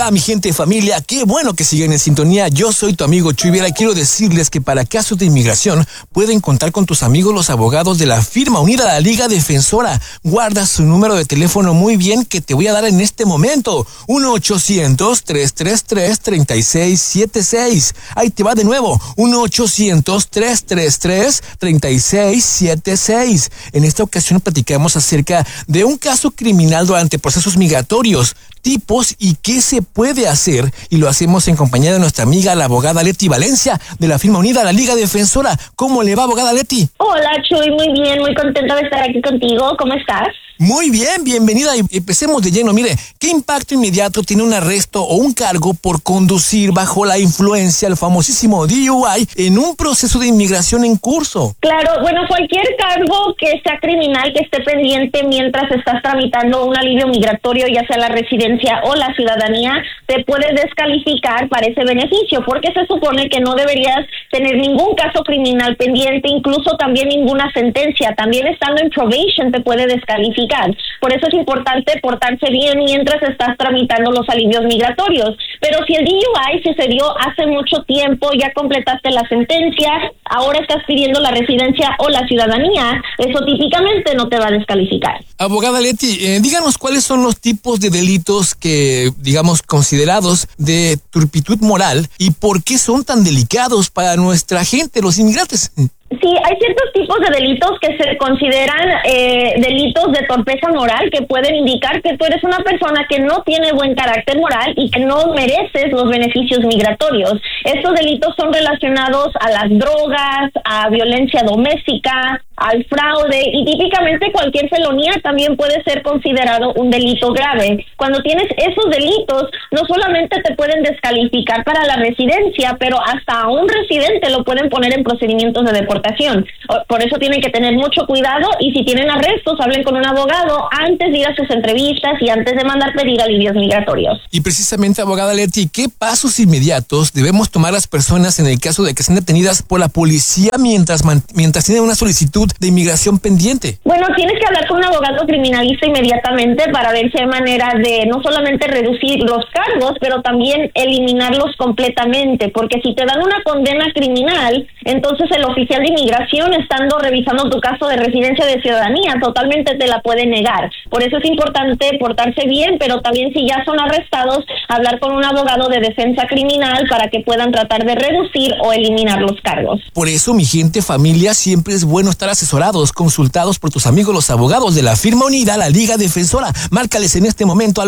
Mi gente de familia, qué bueno que siguen en sintonía. Yo soy tu amigo Chuy Vera y quiero decirles que para casos de inmigración pueden contar con tus amigos los abogados de la firma unida a la Liga Defensora. Guarda su número de teléfono muy bien que te voy a dar en este momento. 1-800-333-3676. Ahí te va de nuevo. 1-800-333-3676. En esta ocasión platicamos acerca de un caso criminal durante procesos migratorios, tipos y qué se puede hacer, y lo hacemos en compañía de nuestra amiga la abogada Leti Valencia de la firma unida a la Liga Defensora. ¿Cómo le va, abogada Leti? Hola, Chuy, muy bien, muy contenta de estar aquí contigo. ¿Cómo estás? Muy bien, bienvenida, y empecemos de lleno. Mire, ¿qué impacto inmediato tiene un arresto o un cargo por conducir bajo la influencia, el famosísimo DUI, en un proceso de inmigración en curso? Claro, bueno, cualquier cargo que sea criminal, que esté pendiente mientras estás tramitando un alivio migratorio, ya sea la residencia o la ciudadanía, te puede descalificar para ese beneficio, porque se supone que no deberías tener ningún caso criminal pendiente, incluso también ninguna sentencia. También estando en probation te puede descalificar. Por eso es importante portarse bien mientras estás tramitando los alivios migratorios. Pero si el DUI sucedió hace mucho tiempo, ya completaste la sentencia, ahora estás pidiendo la residencia o la ciudadanía, eso típicamente no te va a descalificar. Abogada Leti, díganos cuáles son los tipos de delitos que, digamos, considerados de turpitud moral y por qué son tan delicados para nuestra gente, los inmigrantes. Sí, hay ciertos tipos de delitos que se consideran delitos de torpeza moral, que pueden indicar que tú eres una persona que no tiene buen carácter moral y que no mereces los beneficios migratorios. Estos delitos son relacionados a las drogas, a violencia doméstica, al fraude, y típicamente cualquier felonía también puede ser considerado un delito grave. Cuando tienes esos delitos, no solamente te pueden descalificar para la residencia, pero hasta a un residente lo pueden poner en procedimientos de deportación. Por eso tienen que tener mucho cuidado, y si tienen arrestos, hablen con un abogado antes de ir a sus entrevistas y antes de mandar pedir alivios migratorios. Y precisamente, abogada Leti, ¿qué pasos inmediatos debemos tomar las personas en el caso de que sean detenidas por la policía mientras tienen una solicitud de inmigración pendiente? Bueno, tienes que hablar con un abogado criminalista inmediatamente para ver si hay manera de no solamente reducir los cargos, pero también eliminarlos completamente, porque si te dan una condena criminal, entonces el oficial de inmigración, estando revisando tu caso de residencia de ciudadanía, totalmente te la puede negar. Por eso es importante portarse bien, pero también si ya son arrestados, hablar con un abogado de defensa criminal para que puedan tratar de reducir o eliminar los cargos. Por eso, mi gente, familia, siempre es bueno estar asesorados, consultados por tus amigos los abogados de la firma unida, la Liga Defensora. Márcales en este momento al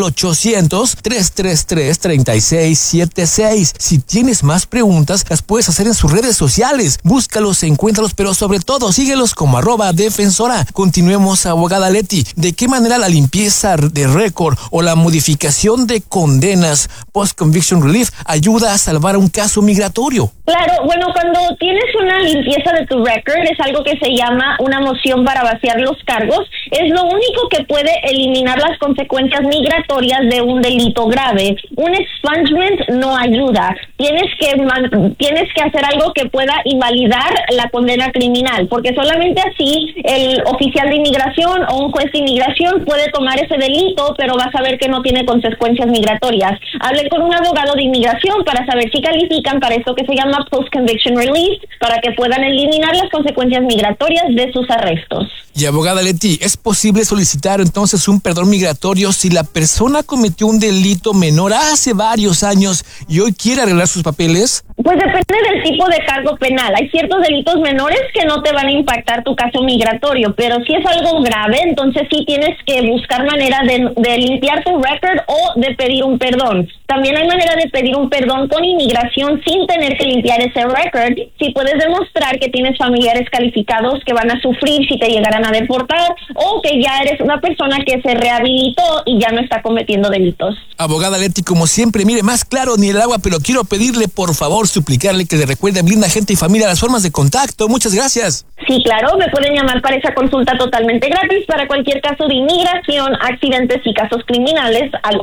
800-333-3676. Si tienes más preguntas, las puedes hacer en sus redes sociales. Búscalos, encuéntralos, pero sobre todo, síguelos como @defensora. Continuemos, abogada Leti. ¿De qué manera la limpieza de récord o la modificación de condenas post-conviction relief ayuda a salvar un caso migratorio? Claro, bueno, cuando tienes una limpieza de tu record, es algo que se llama una moción para vaciar los cargos. Es lo único que puede eliminar las consecuencias migratorias de un delito grave. Un expungement no ayuda. Tienes que hacer algo que pueda invalidar la condena criminal, porque solamente así el oficial de inmigración o un juez de inmigración puede tomar ese delito, pero va a saber que no tiene consecuencias migratorias. Hablen con un abogado de inmigración para saber si califican para esto que se llama post-conviction relief, para que puedan eliminar las consecuencias migratorias de sus arrestos. Y abogada Leti, ¿es posible solicitar entonces un perdón migratorio si la persona cometió un delito menor hace varios años y hoy quiere arreglar sus papeles? Pues depende del tipo de cargo penal. Hay ciertos delitos menores que no te van a impactar tu caso migratorio, pero si es algo grave, entonces sí tienes que buscar manera de limpiar tu record o de pedir un perdón. También hay manera de pedir un perdón con inmigración sin tener que limpiar ese record, si puedes demostrar que tienes familiares calificados que van a sufrir si te llegaran a deportar, o que ya eres una persona que se rehabilitó y ya no está cometiendo delitos. Abogada Leti, como siempre, mire, más claro ni el agua, pero quiero pedirle, por favor, suplicarle que le recuerde a Blinda Gente y Familia las formas de contacto. Muchas gracias. Sí, claro, me pueden llamar para esa consulta totalmente gratis para cualquier caso de inmigración, accidentes y casos criminales al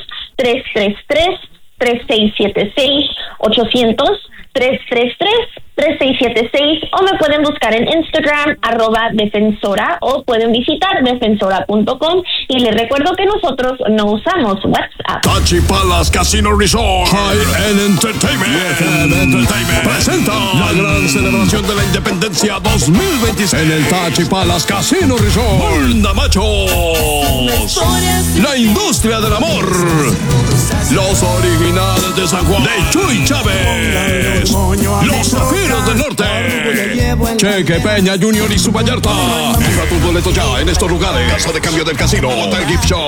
800-333-3676, 800-333-3676. 3676 o me pueden buscar en Instagram @defensora o pueden visitar defensora.com y les recuerdo que nosotros no usamos WhatsApp. Tachi Palace Casino Resort High End Entertainment presenta la gran celebración de la independencia 2026 en el Tachi Palace Casino Resort. Machos, la industria del amor, los originales de San Juan, de Chuy Chávez, los Zafiros del Norte, Cheque Peña Jr. y su Vallarta. Compra tus boletos ya en estos lugares. Casa de cambio del casino, Hotel Gift Shop,